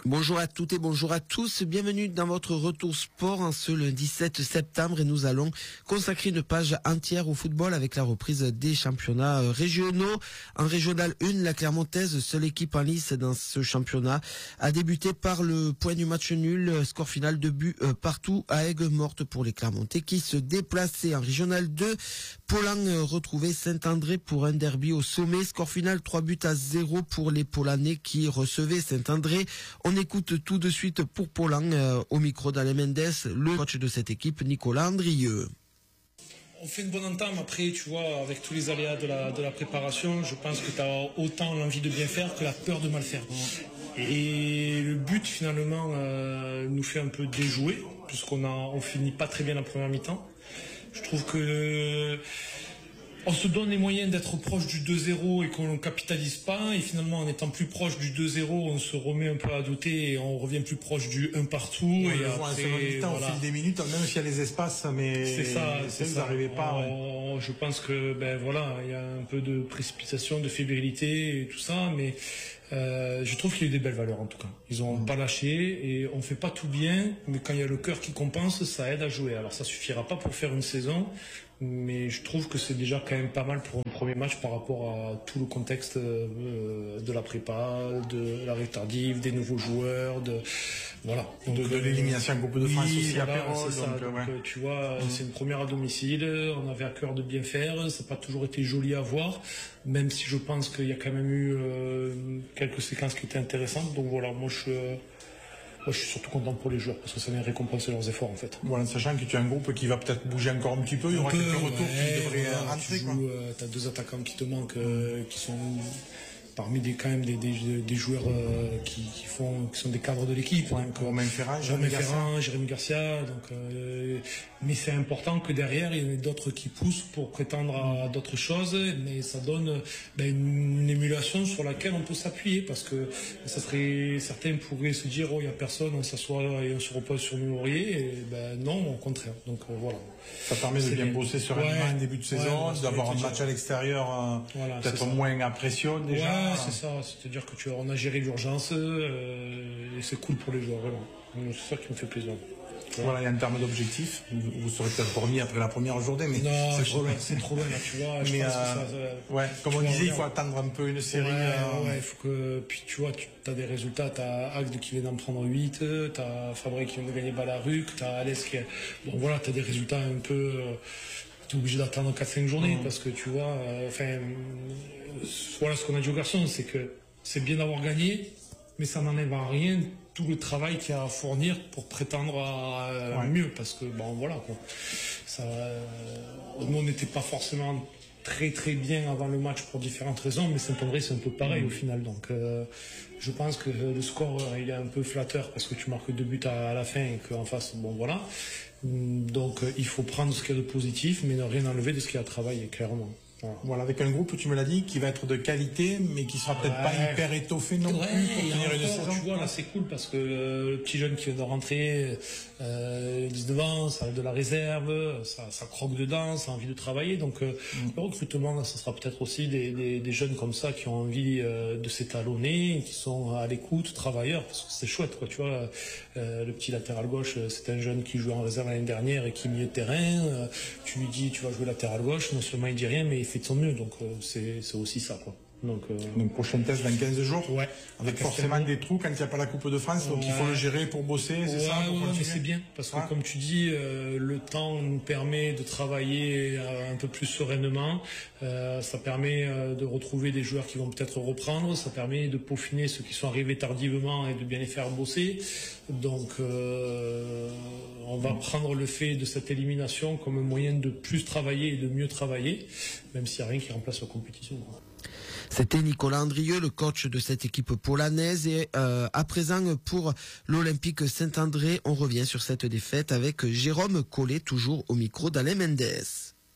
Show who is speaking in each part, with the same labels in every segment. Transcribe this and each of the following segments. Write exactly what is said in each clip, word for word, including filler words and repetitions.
Speaker 1: Bonjour à toutes et bonjour à tous, bienvenue dans votre retour sport en ce lundi sept septembre et nous allons consacrer une page entière au football avec la reprise des championnats régionaux. En régional un, la Clermontaise, seule équipe en lice dans ce championnat, a débuté par le point du match nul, score final de but partout à Aigues-Mortes pour les Clermontais qui se déplaçaient. En régional deux, Paulan retrouvait Saint-André pour un derby au sommet, score final trois buts à zéro pour les Paulanais qui recevaient Saint-André. On écoute tout de suite pour Paulan euh, au micro d'Alain Mendes, le coach de cette équipe, Nicolas Andrieux.
Speaker 2: On fait une bonne entame. Après, tu vois, avec tous les aléas de la, de la préparation, je pense que tu as autant l'envie de bien faire que la peur de mal faire. Et le but, finalement, euh, nous fait un peu déjouer, puisqu'on a, on finit pas très bien la première mi-temps. Je trouve que euh, on se donne les moyens d'être proche du deux zéro et qu'on ne capitalise pas. Et finalement, en étant plus proche du deux zéro, on se remet un peu à douter et on revient plus proche du un partout.
Speaker 3: On
Speaker 2: et
Speaker 3: le
Speaker 2: après,
Speaker 3: voit en seconde mi-temps,
Speaker 2: voilà.
Speaker 3: Au fil des minutes, même s'il y a les espaces, mais
Speaker 2: c'est ça, c'est
Speaker 3: vous
Speaker 2: ça.
Speaker 3: n'arrivez pas.
Speaker 2: On,
Speaker 3: ouais.
Speaker 2: Je pense que ben voilà, il y a un peu de précipitation, de fébrilité et tout ça, mais euh, je trouve qu'il y a eu des belles valeurs en tout cas. Ils ont mmh. pas lâché et on fait pas tout bien, mais quand il y a le cœur qui compense, ça aide à jouer. Alors ça suffira pas pour faire une saison, mais je trouve que c'est déjà quand même pas mal pour un premier match par rapport à tout le contexte euh, de la prépa, de la tardive, des nouveaux joueurs, de voilà,
Speaker 3: donc, de, de l'élimination Coupe de France
Speaker 2: oui,
Speaker 3: aussi
Speaker 2: voilà,
Speaker 3: à Pérol.
Speaker 2: Donc, donc
Speaker 3: ouais.
Speaker 2: tu vois, mmh. c'est une première à domicile. On avait à cœur de bien faire. Ça n'a pas toujours été joli à voir, même si je pense qu'il y a quand même eu euh, quelques séquences qui étaient intéressantes. Donc voilà, moi je euh, Moi, je suis surtout content pour les joueurs parce que ça vient récompenser leurs efforts en fait.
Speaker 3: Voilà, sachant que tu as un groupe qui va peut-être bouger encore un petit peu, il y aura quelques retours
Speaker 2: ouais,
Speaker 3: qui devraient
Speaker 2: voilà,
Speaker 3: rentrer.
Speaker 2: Tu joues, euh, t'as deux attaquants qui te manquent, euh, qui sont parmi des quand même des, des, des joueurs euh, qui, qui font qui sont des cadres de l'équipe.
Speaker 3: Ouais,
Speaker 2: donc,
Speaker 3: Romain Ferrand,
Speaker 2: Jérémy Ferrand, Jérémy Garcia. Donc, euh, mais c'est important que derrière il y en ait d'autres qui poussent pour prétendre à d'autres choses. Mais ça donne ben, une, une émulation sur laquelle on peut s'appuyer parce que ça serait certains pourraient se dire oh il y a personne, on s'assoit et on se repose sur nos lauriers. Et ben non, au contraire. Donc euh, voilà.
Speaker 3: Ça permet de bien bosser sereinement
Speaker 2: ouais,
Speaker 3: en début de saison,
Speaker 2: ouais,
Speaker 3: d'avoir un match à l'extérieur euh, voilà, peut-être moins à pression déjà.
Speaker 2: Ouais, c'est ça, c'est-à-dire que tu on a géré l'urgence euh, et c'est cool pour les joueurs, vraiment. C'est ça qui me fait plaisir.
Speaker 3: Voilà, voilà, et en termes d'objectifs, vous, vous serez peut-être remis après la première journée, mais
Speaker 2: non,
Speaker 3: c'est trop loin.
Speaker 2: C'est trop loin, là, tu vois. Je
Speaker 3: mais
Speaker 2: pense
Speaker 3: euh,
Speaker 2: que ça, ça,
Speaker 3: ouais, comme on disait, il faut attendre un peu une série.
Speaker 2: Ouais,
Speaker 3: euh...
Speaker 2: ouais, il faut que, puis tu vois, tu as des résultats, t'as Agde qui vient d'en prendre huit, t'as Fabré qui vient de gagner Balaruc, t'as Alès qui, bon voilà, t'as des résultats un peu. Euh, T'es obligé d'attendre quatre cinq journées mmh. parce que tu vois, enfin, euh, voilà ce qu'on a dit aux garçons, c'est que c'est bien d'avoir gagné, mais ça n'enlève à rien tout le travail qu'il y a à fournir pour prétendre à euh, ouais. mieux, parce que bon voilà quoi. Ça, euh, nous on n'était pas forcément très très bien avant le match pour différentes raisons, mais Saint-André c'est un peu pareil mmh. au final, donc euh, je pense que le score il est un peu flatteur parce que tu marques deux buts à, à la fin et qu'en face bon voilà. Donc euh, il faut prendre ce qu'il y a de positif, mais ne rien enlever de ce qu'il y a à travailler, clairement. Voilà.
Speaker 3: voilà, avec un groupe, tu me l'as dit, qui va être de qualité, mais qui sera peut-être
Speaker 2: ouais.
Speaker 3: pas hyper étoffé non
Speaker 2: ouais,
Speaker 3: plus pour tenir
Speaker 2: encore,
Speaker 3: une saison.
Speaker 2: Tu vois, là c'est cool parce que euh, le petit jeune qui vient de rentrer, euh, dix-neuf ans, ça a de la réserve, ça, ça croque dedans, ça a envie de travailler. Donc euh, mm. le recrutement, là, ça sera peut-être aussi des, des, des jeunes comme ça qui ont envie euh, de s'étalonner, qui sont à l'écoute, travailleurs, parce que c'est chouette, quoi. Tu vois, euh, le petit latéral gauche, c'est un jeune qui jouait en réserve l'année dernière et qui est milieu de terrain. Euh, tu lui dis, tu vas jouer latéral gauche, non seulement il dit rien, mais il fait de son mieux. Donc euh, c'est, c'est aussi ça, quoi. Donc, euh...
Speaker 3: donc prochain test dans quinze jours,
Speaker 2: ouais.
Speaker 3: avec forcément des trous quand il n'y a pas la Coupe de France, donc ouais. il faut le gérer pour bosser, c'est
Speaker 2: ouais,
Speaker 3: ça pour
Speaker 2: ouais, mais c'est bien, parce que ouais. comme tu dis, euh, le temps nous permet de travailler euh, un peu plus sereinement, euh, ça permet euh, de retrouver des joueurs qui vont peut-être reprendre, ça permet de peaufiner ceux qui sont arrivés tardivement et de bien les faire bosser, donc euh, on va mmh. prendre le fait de cette élimination comme un moyen de plus travailler et de mieux travailler, même s'il n'y a rien qui remplace la compétition, quoi.
Speaker 1: C'était Nicolas Andrieux, le coach de cette équipe polanaise. Et euh, à présent, pour l'Olympique Saint-André, on revient sur cette défaite avec Jérôme Collet, toujours au micro d'Alain Mendes.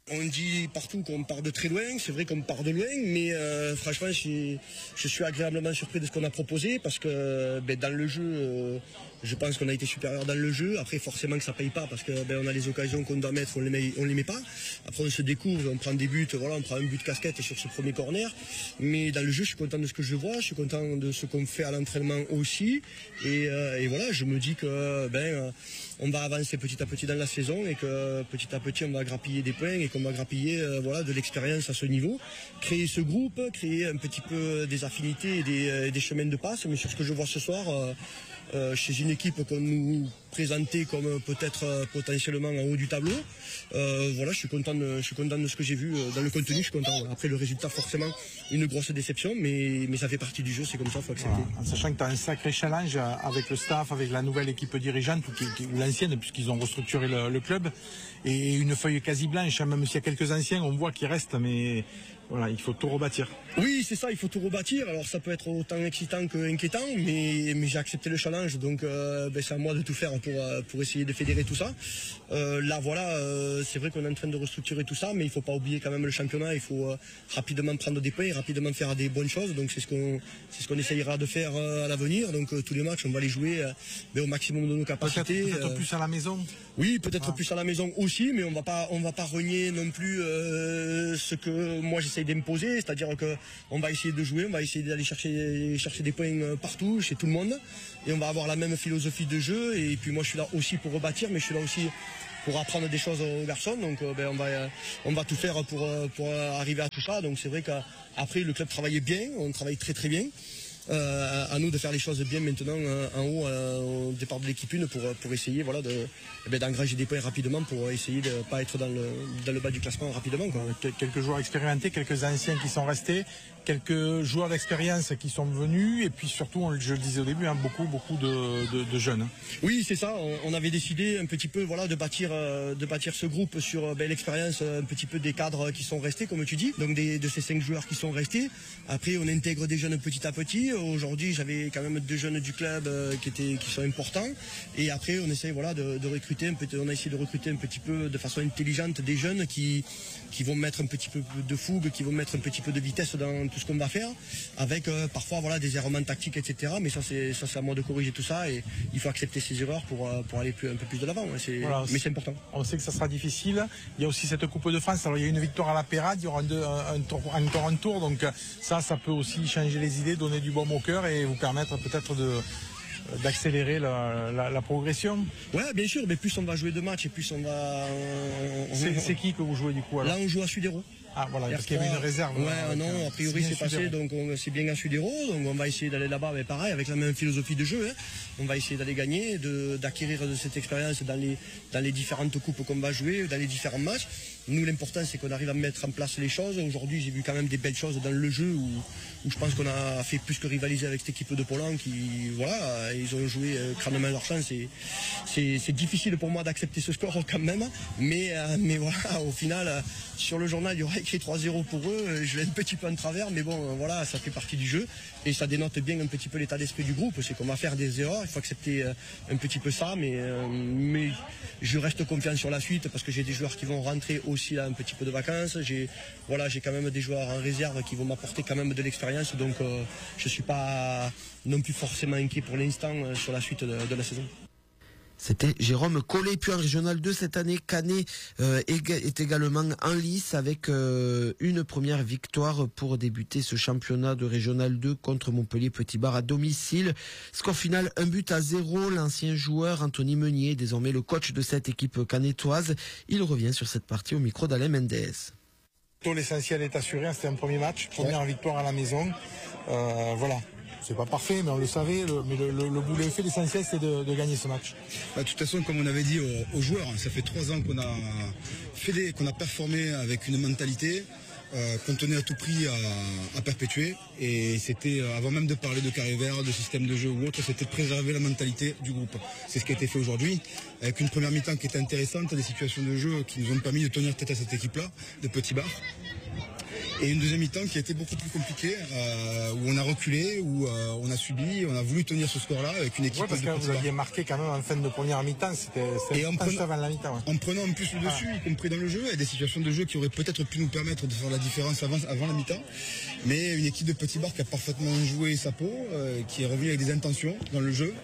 Speaker 4: On dit partout qu'on part de très loin, c'est vrai qu'on part de loin, mais euh, franchement je, je suis agréablement surpris de ce qu'on a proposé parce que ben, dans le jeu, euh, je pense qu'on a été supérieur dans le jeu. Après forcément que ça paye pas parce que ben, on a les occasions qu'on doit mettre, on les met, on les met pas. Après on se découvre, on prend des buts, voilà, on prend un but casquette sur ce premier corner. Mais dans le jeu, je suis content de ce que je vois, je suis content de ce qu'on fait à l'entraînement aussi. Et, euh, et voilà, je me dis que ben on va avancer petit à petit dans la saison et que petit à petit on va grappiller des points et qu'on va grappiller euh, voilà, de l'expérience à ce niveau, créer ce groupe, créer un petit peu des affinités et des, euh, des chemins de passe. Mais sur ce que je vois ce soir, euh, euh, chez une équipe qu'on nous présentait comme peut-être euh, potentiellement en haut du tableau, euh, voilà, je suis content de, je suis content de ce que j'ai vu euh, dans le contenu, je suis content. Voilà. Après le résultat, forcément, une grosse déception, mais, mais ça fait partie du jeu, c'est comme ça, il faut accepter.
Speaker 3: Voilà. En sachant que tu as un sacré challenge avec le staff, avec la nouvelle équipe dirigeante, ou l'ancienne, puisqu'ils ont restructuré le, le club, et une feuille quasi blanche, même s'il y a quelques anciens, on voit qu'ils restent, mais voilà, il faut tout rebâtir.
Speaker 4: Oui, c'est ça, il faut tout rebâtir. Alors ça peut être autant excitant qu'inquiétant, mais, mais j'ai accepté le challenge, donc euh, ben, c'est à moi de tout faire pour, pour essayer de fédérer tout ça. Euh, là voilà, euh, c'est vrai qu'on est en train de restructurer tout ça, mais il ne faut pas oublier quand même le championnat, il faut euh, rapidement prendre des points, rapidement faire des bonnes choses, donc c'est ce qu'on c'est ce qu'on essayera de faire euh, à l'avenir. Donc euh, tous les matchs, on va les jouer euh, ben, au maximum de nos capacités.
Speaker 3: Peut-être peut
Speaker 4: euh,
Speaker 3: plus à la maison.
Speaker 4: Oui, peut-être
Speaker 3: ah.
Speaker 4: plus à la maison aussi, mais on va pas on va pas renier non plus euh, ce que moi j'essaye d'imposer, c'est-à-dire que on va essayer de jouer, on va essayer d'aller chercher chercher des points partout, chez tout le monde, et on va avoir la même philosophie de jeu. Et puis moi je suis là aussi pour rebâtir, mais je suis là aussi pour apprendre des choses aux garçons, donc euh, ben, on va euh, on va tout faire pour euh, pour arriver à tout ça. Donc c'est vrai qu'après le club travaillait bien, on travaille très très bien. Euh, à nous de faire les choses bien maintenant euh, en haut euh, au départ de l'équipe une pour, pour essayer voilà, de, eh ben, d'engranger des points rapidement pour essayer de ne pas être dans le, dans le bas du classement rapidement, quoi.
Speaker 3: Quelques joueurs expérimentés, quelques anciens qui sont restés, quelques joueurs d'expérience qui sont venus, et puis surtout, on, je le disais au début, hein, beaucoup beaucoup de, de, de jeunes.
Speaker 4: Oui, c'est ça, on, on avait décidé un petit peu voilà, de, bâtir, euh, de bâtir ce groupe sur ben, l'expérience un petit peu des cadres qui sont restés, comme tu dis, donc des, de ces cinq joueurs qui sont restés. Après on intègre des jeunes petit à petit. Aujourd'hui j'avais quand même deux jeunes du club euh, qui, étaient, qui sont importants, et après on essaie voilà, de, de recruter un peu, on a essayé de recruter un petit peu de façon intelligente des jeunes qui, qui vont mettre un petit peu de fougue, qui vont mettre un petit peu de vitesse dans tout ce qu'on va faire, avec euh, parfois voilà, des errements tactiques, et cetera. Mais ça c'est, ça c'est à moi de corriger tout ça, et il faut accepter ces erreurs pour, pour aller plus, un peu plus de l'avant, c'est, voilà, mais c'est important.
Speaker 3: On sait que ça sera difficile, il y a aussi cette Coupe de France, alors il y a une victoire à la Pérade, il y aura un, un, un tour, encore un tour, donc ça, ça peut aussi changer les idées, donner du baume au cœur et vous permettre peut-être de d'accélérer la, la, la progression.
Speaker 4: Ouais, bien sûr, mais plus on va jouer de matchs et plus on va... On, on,
Speaker 3: c'est, c'est qui que vous jouez du coup alors?
Speaker 4: Là on joue à Sudero.
Speaker 3: Ah voilà, parce qu'il y avait une réserve.
Speaker 4: Ouais, euh, non, a priori c'est passé, donc on, c'est bien à Sudero, donc on va essayer d'aller là-bas, mais pareil, avec la même philosophie de jeu, hein. On va essayer d'aller gagner, de, d'acquérir de cette expérience dans les, dans les différentes coupes qu'on va jouer, dans les différents matchs. Nous, l'important, c'est qu'on arrive à mettre en place les choses. Aujourd'hui, j'ai vu quand même des belles choses dans le jeu où, où je pense qu'on a fait plus que rivaliser avec cette équipe de Poland qui, voilà, ils ont joué euh, crânement leur chance. Et c'est, c'est difficile pour moi d'accepter ce score quand même, mais, euh, mais voilà, au final, euh, sur le journal, il y aura écrit trois zéro pour eux. Je vais un petit peu en travers, mais bon, euh, voilà, ça fait partie du jeu et ça dénote bien un petit peu l'état d'esprit du groupe. C'est qu'on va faire des erreurs, il faut accepter euh, un petit peu ça, mais, euh, mais je reste confiant sur la suite parce que j'ai des joueurs qui vont rentrer aussi là un petit peu de vacances. J'ai, voilà, j'ai quand même des joueurs en réserve qui vont m'apporter quand même de l'expérience, donc euh, je ne suis pas non plus forcément inquiet pour l'instant euh, sur la suite de, de la saison.
Speaker 1: C'était Jérôme Collet. Puis en Régional deux cette année, Canet euh, est également en lice avec euh, une première victoire pour débuter ce championnat de Régional deux contre Montpellier Petit Bar à domicile. Score final, un but à zéro. L'ancien joueur Anthony Meunier, désormais le coach de cette équipe canetoise, il revient sur cette partie au micro d'Alain Mendes.
Speaker 3: L'essentiel est assuré, c'était un premier match, première ouais. victoire à la maison. Euh, voilà. C'est pas parfait, mais on le savait, le, mais le, le, le boulot est fait, l'essentiel c'est de, de gagner ce match.
Speaker 5: Bah, de toute façon, comme on avait dit aux, aux joueurs, ça fait trois ans qu'on a fait des, qu'on a performé avec une mentalité euh, qu'on tenait à tout prix à, à perpétuer. Et c'était, avant même de parler de carré vert, de système de jeu ou autre, c'était de préserver la mentalité du groupe. C'est ce qui a été fait aujourd'hui, avec une première mi-temps qui était intéressante, des situations de jeu qui nous ont permis de tenir tête à cette équipe-là, de Petit Bar. Et une deuxième mi-temps qui a été beaucoup plus compliquée, euh, où on a reculé, où euh, on a subi, on a voulu tenir ce score-là avec une équipe.
Speaker 3: Ouais, parce que vous aviez marqué quand même en fin de première mi-temps, c'était
Speaker 5: en prenant,
Speaker 3: avant la mi-temps. Ouais.
Speaker 5: En prenant en plus le dessus, ah. y compris dans le jeu, et des situations de jeu qui auraient peut-être pu nous permettre de faire la différence avant, avant la mi-temps. Mais une équipe de Petit Bar qui a parfaitement joué sa peau, euh, qui est revenue avec des intentions dans le jeu.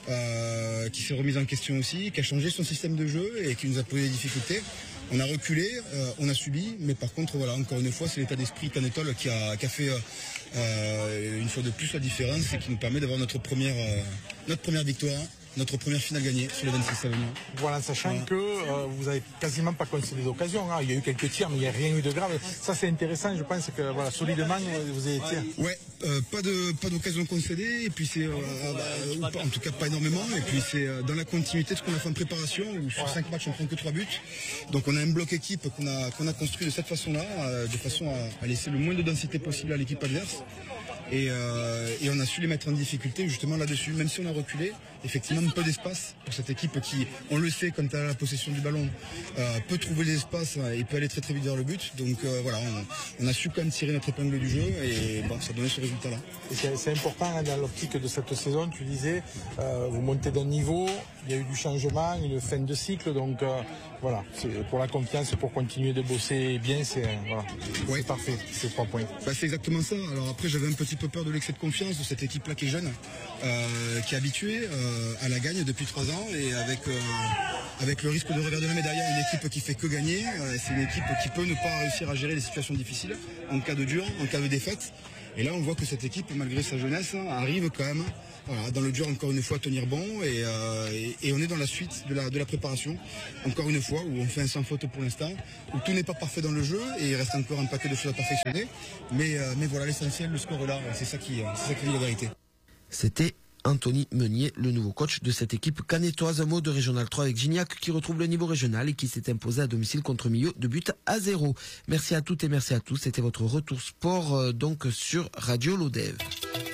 Speaker 5: Euh, qui s'est remise en question aussi, qui a changé son système de jeu et qui nous a posé des difficultés. On a reculé, euh, on a subi, mais par contre, voilà, encore une fois, c'est l'état d'esprit Canetol qui a, qui a fait euh, une fois de plus la différence et qui nous permet d'avoir notre première, euh, notre première victoire, notre première finale gagnée sur le vingt-six avenue.
Speaker 3: Voilà, sachant voilà. que euh, vous avez quasiment pas concédé d'occasion. Hein. Il y a eu quelques tirs, mais il n'y a rien eu de grave. Ça, c'est intéressant. Je pense que voilà, solidement, vous avez été.
Speaker 5: Ouais, euh, pas de pas d'occasion concédée. Et puis c'est, euh, bah, en tout cas pas énormément. Et puis c'est euh, dans la continuité de ce qu'on a fait en préparation. Où sur ouais. cinq matchs, on prend que trois buts. Donc on a un bloc équipe qu'on a qu'on a construit de cette façon-là, euh, de façon à, à laisser le moins de densité possible à l'équipe adverse. Et, euh, et on a su les mettre en difficulté justement là-dessus, même si on a reculé, effectivement peu d'espace pour cette équipe qui, on le sait, quand elle a la possession du ballon, euh, peut trouver les espaces et peut aller très très vite vers le but. Donc euh, voilà, on, on a su quand même tirer notre épingle du jeu et bon, ça donnait ce résultat-là.
Speaker 3: Et c'est important hein, dans l'optique de cette saison, tu disais, euh, vous montez d'un niveau, il y a eu du changement, une fin de cycle, donc euh, voilà, c'est pour la confiance, pour continuer de bosser bien, c'est voilà, ouais. parfait, c'est trois points.
Speaker 5: Bah, c'est exactement ça. Alors après, j'avais un petit peu peur de l'excès de confiance de cette équipe-là qui est jeune, euh, qui est habituée euh, à la gagne depuis trois ans et avec euh, avec le risque de revers de la médaille, une équipe qui fait que gagner, euh, c'est une équipe qui peut ne pas réussir à gérer les situations difficiles en cas de dur, en cas de défaite. Et là, on voit que cette équipe, malgré sa jeunesse, arrive quand même voilà, dans le dur encore une fois à tenir bon et, euh, et, et on est dans la suite de la, de la préparation, encore une fois, où on fait un sans faute pour l'instant, où tout n'est pas parfait dans le jeu et il reste encore un paquet de choses à perfectionner. Mais, euh, mais voilà, l'essentiel, le score est là, c'est ça qui, c'est ça qui dit la vérité.
Speaker 1: C'était Anthony Meunier, le nouveau coach de cette équipe canetoise. Un mot de Régional trois avec Gignac qui retrouve le niveau régional et qui s'est imposé à domicile contre Millau de but à zéro. Merci à toutes et merci à tous. C'était votre retour sport euh, donc sur Radio Lodève.